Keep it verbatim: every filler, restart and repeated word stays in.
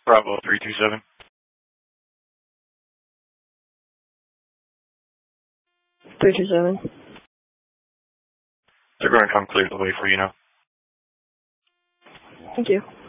Bravo three two seven. three two seven. They're going to come clear the way for you now. Thank you.